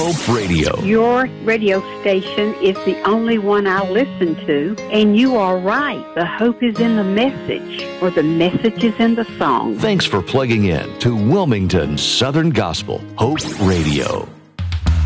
Hope Radio. Your radio station is the only one I listen to, and you are right. The hope is in the message, or the message is in the song. Thanks for plugging in to Wilmington Southern Gospel Hope Radio.